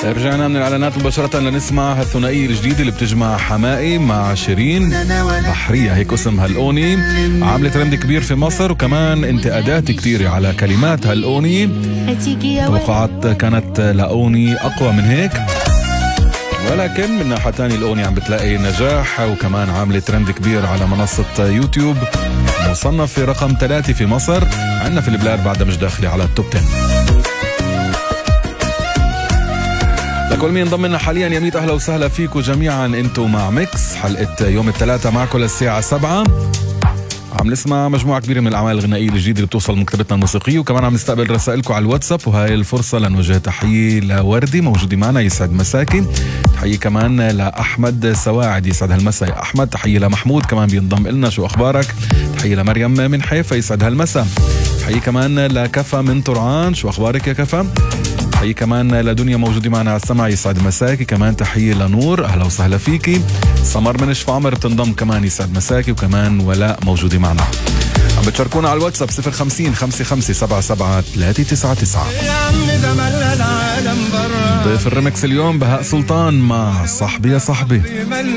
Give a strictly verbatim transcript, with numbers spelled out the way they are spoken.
رجعنا من الإعلانات مباشرة لنسمع هالثنائية الجديدة اللي بتجمع حمائي مع شيرين. بحرية هيك اسم هالأغنية، عاملة ترند كبير في مصر وكمان انتقادات كتيرة على كلمات هالأغنية. توقعات كانت لأغنية أقوى من هيك، ولكن من ناحية تانية الأغنية عم بتلاقي نجاح وكمان عاملة ترند كبير على منصة يوتيوب، مصنفة رقم ثلاثة في مصر. عنا في البلاد بعدها مش داخلة على التوب عشرة. لكل مين انضم لنا حاليا يا ميت اهلا وسهلا فيكم جميعا. انتو مع ميكس حلقة يوم الثلاثاء معكم للساعة سبعة. عم نسمع مجموعة كبيرة من الأعمال الغنائية الجديدة اللي بتوصل مكتبتنا الموسيقية، وكمان عم نستقبل رسائلكم على الواتساب، وهاي الفرصة لنوجه تحية لوردي موجودة معنا يسعد مساكي. تحية كمان لأحمد سواعد يسعد هالمساء يا أحمد. تحية لمحمود كمان بينضم إلنا شو أخبارك. تحية لمريم من حيفا يسعد هالمساء. تحية كمان لكفا من طرعان شو أخبارك يا كفا. تحية كمان لدنيا موجودة معنا على السمع يسعد مساكي. كمان تحية لنور أهلا وسهلا فيكي. سمر من شف عمر بتنضم كمان يسعد مساكي، وكمان ولاء موجودة معنا. عم بتشاركونا على الواتساب صفر خمسين خمسة خمسة سبعة سبعة ثلاثة تسعة تسعة. ضيف الرمكس اليوم بهاء سلطان مع صاحبي يا صاحبي.